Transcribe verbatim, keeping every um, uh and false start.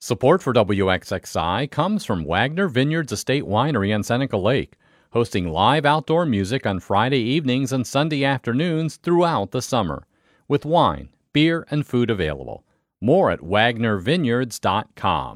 Support for W X X I comes from Wagner Vineyards Estate Winery on Seneca Lake, hosting live outdoor music on Friday evenings and Sunday afternoons throughout the summer, with wine, beer, and food available. More at wagner vineyards dot com.